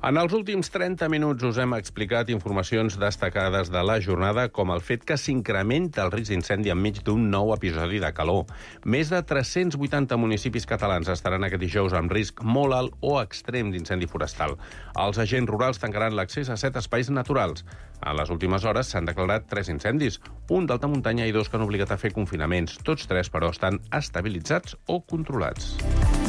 En els últims 30 minuts us hem explicat informacions destacades de la jornada, com el fet que s'incrementa el risc d'incendi enmig d'un nou episodi de calor. Més de 380 municipis catalans estaran aquest dijous amb risc molt alt o extrem d'incendi forestal. Els agents rurals tancaran l'accés a 7 espais naturals. En les últimes hores s'han declarat 3 incendis, un d'alta muntanya i 2 que han obligat a fer confinaments. Tots 3, però, estan estabilitzats o controlats.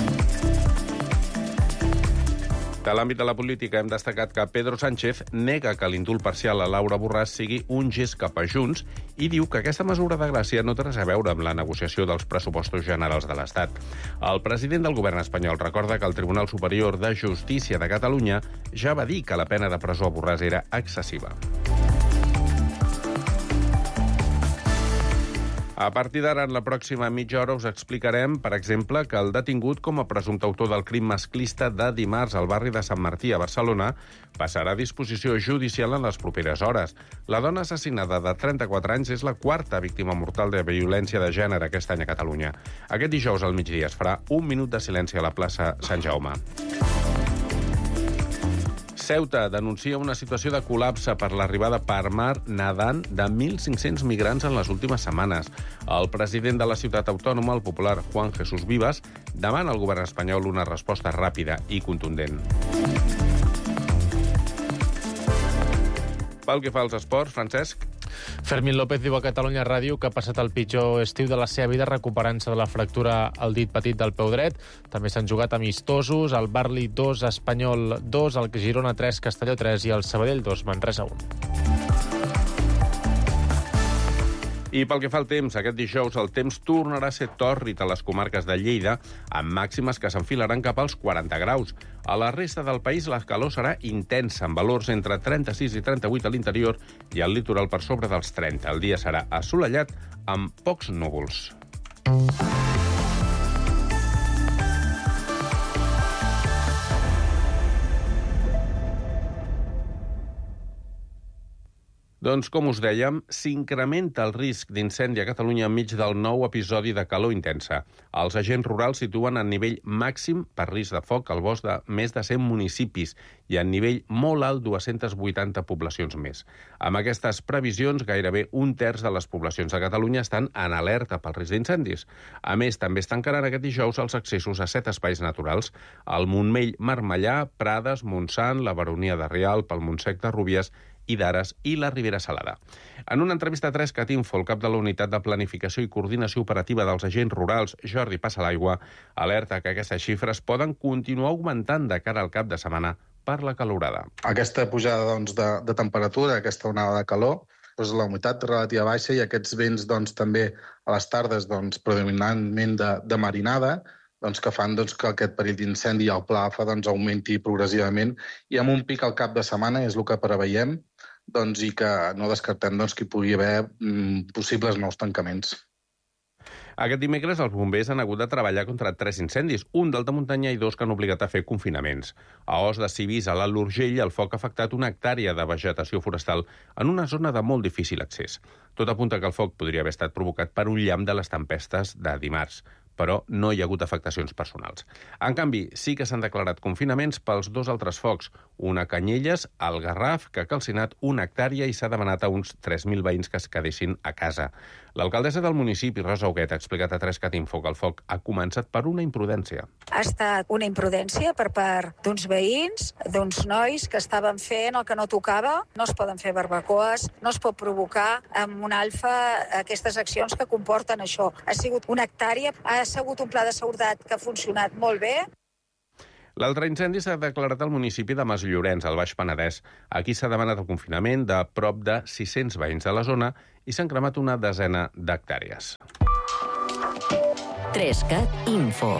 De l'àmbit de la política hem destacat que Pedro Sánchez nega que l'indult parcial a Laura Borràs sigui un gest cap a Junts i diu que aquesta mesura de gràcia no té res a veure amb la negociació dels pressupostos generals de l'Estat. El president del govern espanyol recorda que el Tribunal Superior de Justícia de Catalunya ja va dir que la pena de presó a Borràs era excessiva. A partir d'ara, en la pròxima mitja hora, us explicarem, per exemple, que el detingut com a presumpte autor del crim masclista de dimarts al barri de Sant Martí, a Barcelona, passarà a disposició judicial en les properes hores. La dona assassinada de 34 anys és la quarta víctima mortal de violència de gènere aquest any a Catalunya. Aquest dijous al migdia es farà un minut de silenci a la plaça Sant Jaume. Ceuta denuncia una situació de col·lapse per l'arribada per mar nedant de 1.500 migrants en les últimes setmanes. El president de la ciutat autònoma, el popular Juan Jesús Vivas, demana al govern espanyol una resposta ràpida i contundent. Pel que fa als esports, Francesc. Fermín López diu a Catalunya Ràdio que ha passat el pitjor estiu de la seva vida recuperant-se de la fractura al dit petit del peu dret. També s'han jugat amistosos, el Barli 2, Espanyol 2, el Girona 3, Castelló 3 i el Sabadell 2, Manresa 1. I pel que fa al temps, aquest dijous el temps tornarà a ser tòrrid a les comarques de Lleida, amb màximes que s'enfilaran cap als 40 graus. A la resta del país la calor serà intensa, amb valors entre 36 i 38 a l'interior i al litoral per sobre dels 30. El dia serà assolellat amb pocs núvols. Doncs, com us dèiem, s'incrementa el risc d'incendi a Catalunya enmig del nou episodi de calor intensa. Els agents rurals situen en nivell màxim per risc de foc al bosc de més de 100 municipis i en nivell molt alt 280 poblacions més. Amb aquestes previsions, gairebé un terç de les poblacions de Catalunya estan en alerta pel risc d'incendis. A més, també es tancaran aquest dijous els accessos a 7 espais naturals: el Montmell Marmellà, Prades, Montsant, la Baronia de Rialp, el Montsec de Rúbies i d'Ares i la Ribera Salada. En una entrevista a 3cat Info, el cap de la Unitat de Planificació i Coordinació Operativa dels Agents Rurals, Jordi Passalaigua, alerta que aquestes xifres poden continuar augmentant de cara al cap de setmana per la calorada. Aquesta pujada de temperatura, aquesta onada de calor, la humitat relativa baixa i aquests vents també a les tardes predominantment de marinada, que fan que aquest perill d'incendi al pla AFA augmenti progressivament i amb un pic al cap de setmana és el que preveiem i que no descartem que hi pugui haver possibles nous tancaments. Aquest dimecres els bombers han hagut de treballar contra 3 incendis, un d'alta muntanya i 2 que han obligat a fer confinaments. A Os de Civís, a l'Alt Urgell, el foc ha afectat una hectàrea de vegetació forestal en una zona de molt difícil accés. Tot apunta que el foc podria haver estat provocat per un llamp de les tempestes de dimarts, però no hi ha hagut afectacions personals. En canvi, sí que s'han declarat confinaments pels 2 altres focs, una a Canyelles, al Garraf, que ha calcinat una hectàrea i s'ha demanat a uns 3.000 veïns que es quedessin a casa. L'alcaldessa del municipi, Rosa Huguet, ha explicat a 3cat Info que el foc ha començat per una imprudència. Ha estat una imprudència per part d'uns veïns, d'uns nois que estaven fent el que no tocava. No es poden fer barbacoes, no es pot provocar amb un alfa aquestes accions que comporten això. Ha sigut una hectàrea, ha sigut un pla de seguretat que ha funcionat molt bé. L'altre incendi s'ha declarat al municipi de Masllorenç, al Baix Penedès. Aquí s'ha demanat el confinament de prop de 600 veïns de la zona i s'han cremat una desena d'hectàrees. 3cat Info.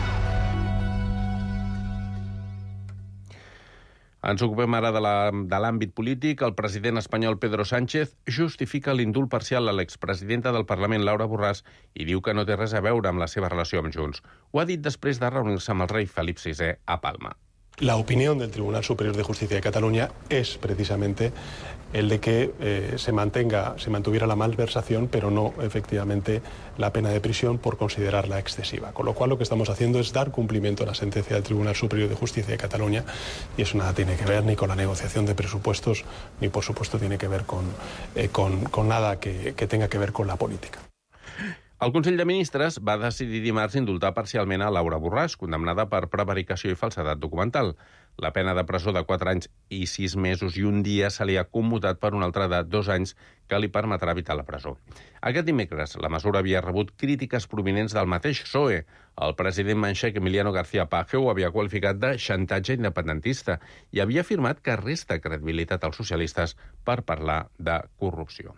Ens ocupem ara de l'àmbit polític. El president espanyol Pedro Sánchez justifica l'indult parcial a l'expresidenta del Parlament, Laura Borràs, i diu que no té res a veure amb la seva relació amb Junts. Ho ha dit després de reunir-se amb el rei Felip VI a Palma. La opinión del Tribunal Superior de Justicia de Cataluña es precisamente el de que se mantuviera la malversación, pero no efectivamente la pena de prisión por considerarla excesiva. Con lo cual lo que estamos haciendo es dar cumplimiento a la sentencia del Tribunal Superior de Justicia de Cataluña, y eso nada tiene que ver ni con la negociación de presupuestos, ni por supuesto tiene que ver con nada que tenga que ver con la política. El Consell de Ministres va decidir dimarts indultar parcialment a Laura Borràs, condemnada per prevaricació i falsedat documental. La pena de presó de 4 anys i 6 mesos i un dia se li ha commutat per una altra de 2 anys que li permetrà evitar la presó. Aquest dimecres, la mesura havia rebut crítiques provinents del mateix PSOE. El president manxec Emiliano García Paje ho havia qualificat de xantatge independentista i havia afirmat que resta credibilitat als socialistes per parlar de corrupció.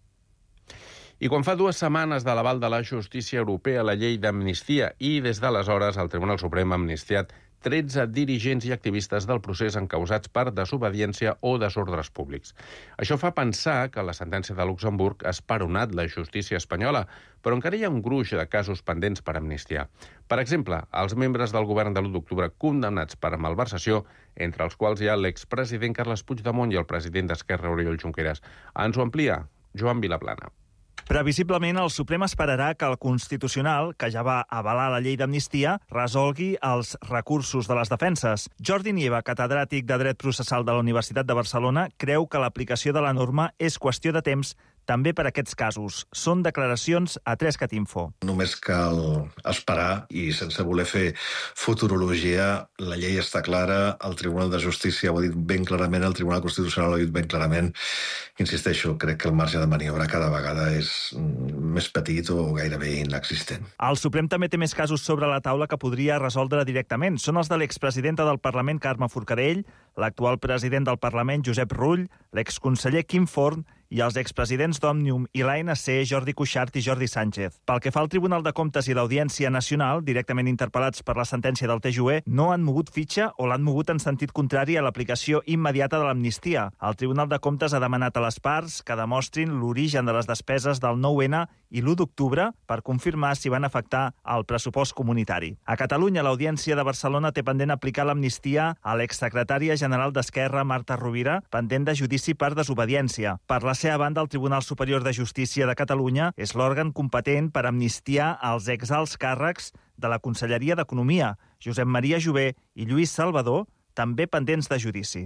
I quan fa 2 setmanes de l'aval de la justícia europea la llei d'amnistia i des d'aleshores el Tribunal Suprem ha amnistiat 13 dirigents i activistes del procés encausats per desobediència o desordres públics. Això fa pensar que la sentència de Luxemburg ha esperonat la justícia espanyola, però encara hi ha un gruix de casos pendents per amnistiar. Per exemple, els membres del govern de l'1 d'octubre condemnats per malversació, entre els quals hi ha l'expresident Carles Puigdemont i el president d'Esquerra, Oriol Junqueras. Ens ho amplia Joan Vilaplana. Previsiblement, el Suprem esperarà que el Constitucional, que ja va avalar la llei d'amnistia, resolgui els recursos de les defenses. Jordi Nieva, catedràtic de Dret Processal de la Universitat de Barcelona, creu que l'aplicació de la norma és qüestió de temps també per aquests casos. Són declaracions a 3catinfo. Només cal esperar i sense voler fer futurologia, la llei està clara, el Tribunal de Justícia ho ha dit ben clarament, el Tribunal Constitucional ho ha dit ben clarament. Insisteixo, crec que el marge de maniobra cada vegada és més petit o gairebé inexistent. El Suprem també té més casos sobre la taula que podria resoldre directament. Són els de l'expresidenta del Parlament, Carme Forcadell, l'actual president del Parlament, Josep Rull, l'exconseller Quim Forn i els expresidents d'Òmnium i l'ANC, Jordi Cuixart i Jordi Sánchez. Pel que fa al Tribunal de Comptes i l'Audiència Nacional, directament interpel·lats per la sentència del TJUE, no han mogut fitxa o l'han mogut en sentit contrari a l'aplicació immediata de l'amnistia. El Tribunal de Comptes ha demanat a les parts que demostrin l'origen de les despeses del 9-N i l'1 d'octubre per confirmar si van afectar el pressupost comunitari. A Catalunya, l'Audiència de Barcelona té pendent aplicar l'amnistia a l'exsecretària general d'Esquerra, Marta Rovira, pendent de judici per desobediència. Per la seva banda, el Tribunal Superior de Justícia de Catalunya és l'òrgan competent per amnistiar els exalts càrrecs de la Conselleria d'Economia, Josep Maria Jové i Lluís Salvador, també pendents de judici.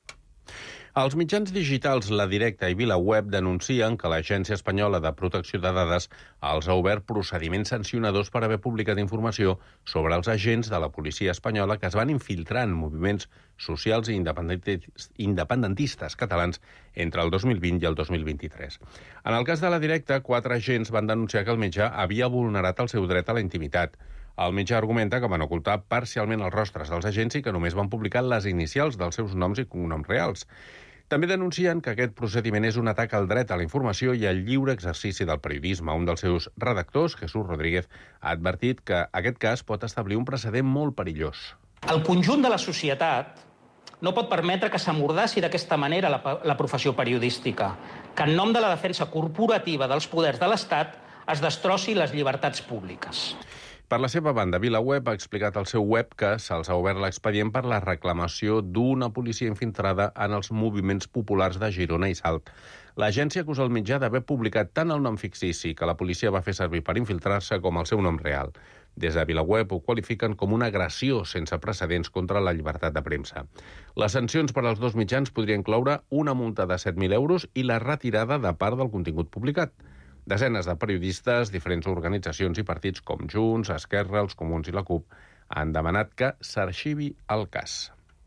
Els mitjans digitals La Directa i VilaWeb denuncien que l'Agència Espanyola de Protecció de Dades els ha obert procediments sancionadors per haver publicat informació sobre els agents de la policia espanyola que es van infiltrar en moviments socials i independentistes catalans entre el 2020 i el 2023. En el cas de La Directa, 4 agents van denunciar que el metge havia vulnerat el seu dret a la intimitat. El metge argumenta que van ocultar parcialment els rostres dels agents i que només van publicar les inicials dels seus noms i cognoms reals. També denuncien que aquest procediment és un atac al dret a la informació i al lliure exercici del periodisme. Un dels seus redactors, Jesús Rodríguez, ha advertit que aquest cas pot establir un precedent molt perillós. El conjunt de la societat no pot permetre que s'amordassi d'aquesta manera la professió periodística, que en nom de la defensa corporativa dels poders de l'Estat es destrossi les llibertats públiques. Per la seva banda, VilaWeb ha explicat al seu web que se'ls ha obert l'expedient per la reclamació d'una policia infiltrada en els moviments populars de Girona i Salt. L'agència acusa el mitjà d'haver publicat tant el nom fictici que la policia va fer servir per infiltrar-se com el seu nom real. Des de VilaWeb ho qualifiquen com una agressió sense precedents contra la llibertat de premsa. Les sancions per als dos mitjans podrien incloure una multa de 7.000 euros i la retirada de part del contingut publicat. Desenes de periodistes, diferents organitzacions i partits com Junts, Esquerra, els Comuns i la CUP han demanat que s'arxivi el cas.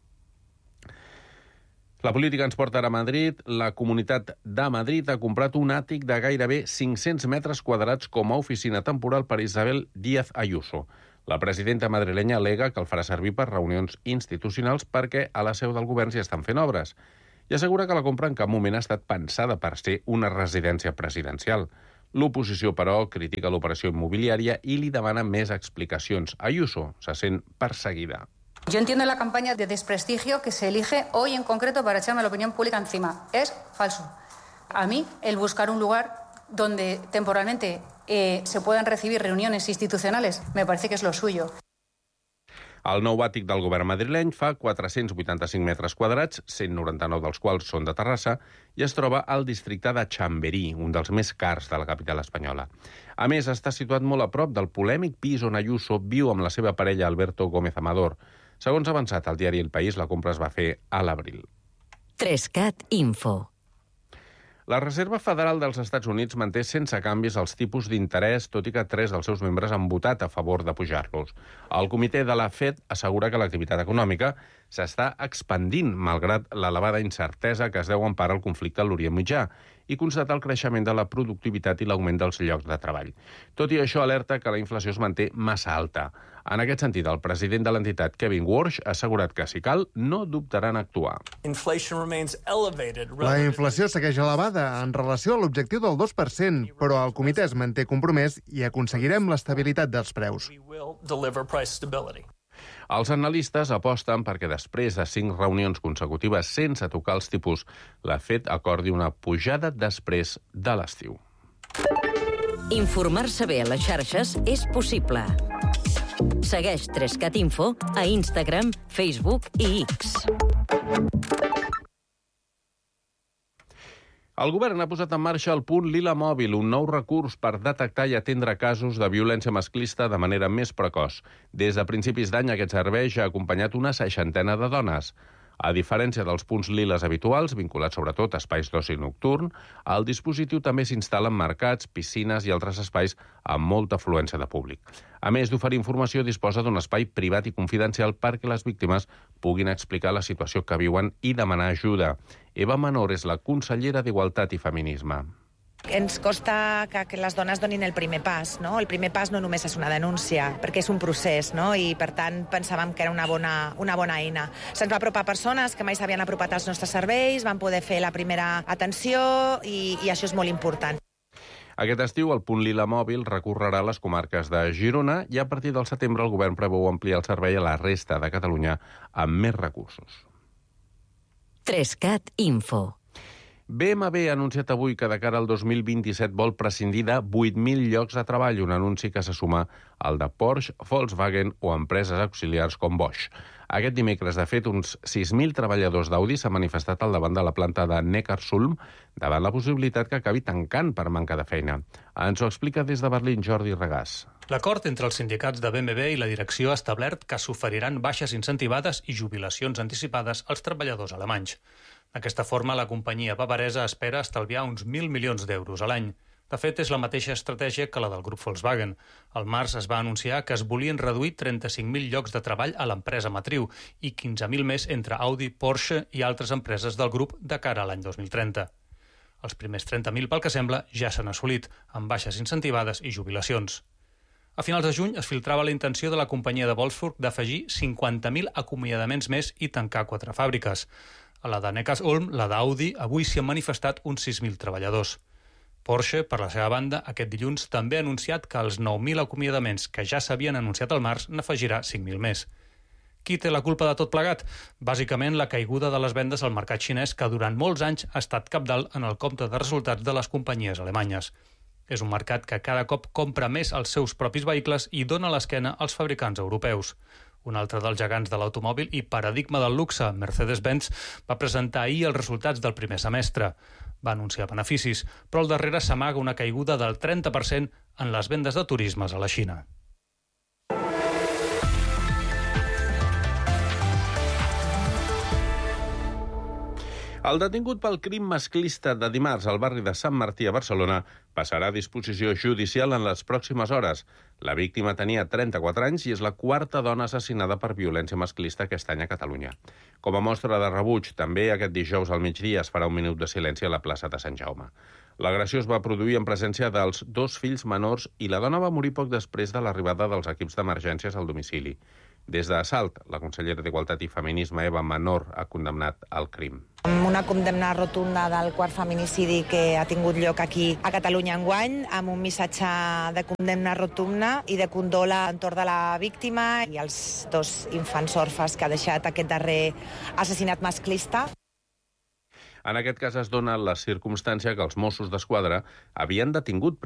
La política ens porta ara a Madrid. La Comunitat de Madrid ha comprat un àtic de gairebé 500 metres quadrats com a oficina temporal per Isabel Díaz Ayuso. La presidenta madrilenya al·lega que el farà servir per reunions institucionals perquè a la seu del govern s'hi estan fent obres. I assegura que la compra en cap moment ha estat pensada per ser una residència presidencial. L'oposició, però, critica l'operació immobiliària i li demana més explicacions. Ayuso se sent perseguida. Yo entiendo la campaña de desprestigio que se elige hoy en concreto para echarme la opinión pública encima. Es falso. A mí, el buscar un lugar donde temporalmente se puedan recibir reuniones institucionales me parece que es lo suyo. El nou àtic del govern madrileny fa 485 metres quadrats, 199 dels quals són de Terrassa, i es troba al districte de Chamberí, un dels més cars de la capital espanyola. A més, està situat molt a prop del polèmic pis on Ayuso viu amb la seva parella Alberto Gómez Amador. Segons ha avançat el diari El País, la compra es va fer a l'abril. 3CAT Info. La Reserva Federal dels Estats Units manté sense canvis els tipus d'interès, tot i que 3 dels seus membres han votat a favor de pujar-los. El comitè de la Fed assegura que l'activitat econòmica s'està expandint, malgrat l'elevada incertesa que es deu en part al conflicte a l'Orient Mitjà, i constata el creixement de la productivitat i l'augment dels llocs de treball. Tot i això, alerta que la inflació es manté massa alta. En aquest sentit, el president de l'entitat, Kevin Warsh, ha assegurat que, si cal, no dubtaran a actuar. La inflació segueix elevada en relació a l'objectiu del 2%, però el comitè es manté compromès i aconseguirem l'estabilitat dels preus. Els analistes aposten perquè després de 5 reunions consecutives sense tocar els tipus, la Fed acordi una pujada després de l'estiu. Informar-se bé a les xarxes és possible. Segueix 3CAT Info a Instagram, Facebook i X. El govern ha posat en marxa el punt Lila Mòbil, un nou recurs per detectar i atendre casos de violència masclista de manera més precoç. Des de principis d'any, aquest servei ja ha acompanyat una 60ena de dones. A diferència dels punts liles habituals, vinculats sobretot a espais d'oci nocturn, el dispositiu també s'instal·la en mercats, piscines i altres espais amb molta afluència de públic. A més d'oferir informació, disposa d'un espai privat i confidencial perquè les víctimes puguin explicar la situació que viuen i demanar ajuda. Eva Menor és la consellera d'Igualtat i Feminisme. Ens costa que les dones donin el primer pas, no? El primer pas no només és una denúncia, perquè és un procés, no? I per tant pensàvem que era una bona eina. Se'ns va apropar persones que mai s'havien apropat als nostres serveis, van poder fer la primera atenció i això és molt important. Aquest estiu, el punt Lila Mòbil recorrerà les comarques de Girona i a partir del setembre el govern preveu ampliar el servei a la resta de Catalunya amb més recursos. 3CAT Info. BMW ha anunciat avui que de cara al 2027 vol prescindir de 8.000 llocs de treball, un anunci que se suma al de Porsche, Volkswagen o empreses auxiliars com Bosch. Aquest dimecres, de fet, uns 6.000 treballadors d'Audi s'han manifestat al davant de la planta de Neckarsulm davant la possibilitat que acabi tancant per manca de feina. Ens ho explica des de Berlín Jordi Regàs. L'acord entre els sindicats de BMW i la direcció ha establert que s'oferiran baixes incentivades i jubilacions anticipades als treballadors alemanys. D'aquesta forma, la companyia bavaresa espera estalviar uns 1.000 milions d'euros a l'any. De fet, és la mateixa estratègia que la del grup Volkswagen. Al març es va anunciar que es volien reduir 35.000 llocs de treball a l'empresa matriu i 15.000 més entre Audi, Porsche i altres empreses del grup de cara a l'any 2030. Els primers 30.000, pel que sembla, ja s'han assolit, amb baixes incentivades i jubilacions. A finals de juny es filtrava la intenció de la companyia de Wolfsburg d'afegir 50.000 acomiadaments més i tancar 4 fàbriques. A la de Neckarsulm, la d'Audi, avui s'hi han manifestat uns 6.000 treballadors. Porsche, per la seva banda, aquest dilluns també ha anunciat que els 9.000 acomiadaments que ja s'havien anunciat al març n'afegirà 5.000 més. Qui té la culpa de tot plegat? Bàsicament la caiguda de les vendes al mercat xinès, que durant molts anys ha estat cabdal en el compte de resultats de les companyies alemanyes. És un mercat que cada cop compra més els seus propis vehicles i dona l'esquena als fabricants europeus. Un altre dels gegants de l'automòbil i paradigma del luxe, Mercedes-Benz, va presentar ahir els resultats del primer semestre. Va anunciar beneficis, però al darrere s'amaga una caiguda del 30% en les vendes de turismes a la Xina. El detingut pel crim masclista de dimarts al barri de Sant Martí a Barcelona passarà a disposició judicial en les pròximes hores. La víctima tenia 34 anys i és la 4ª dona assassinada per violència masclista aquest any a Catalunya. Com a mostra de rebuig, també aquest dijous al migdia es farà un minut de silenci a la plaça de Sant Jaume. L'agressió es va produir en presència dels 2 fills menors i la dona va morir poc després de l'arribada dels equips d'emergències al domicili. Des de Salt, la consellera d'Igualtat i Feminisme, Eva Menor, ha condemnat el crim. Amb una condemna rotunda del quart feminicidi que ha tingut lloc aquí a Catalunya enguany, amb un missatge de condemna rotunda i de condola entorn de la víctima i els 2 infants orfes que ha deixat aquest darrer assassinat masclista. En aquest cas es dona la circumstància que els Mossos d'Esquadra havien detingut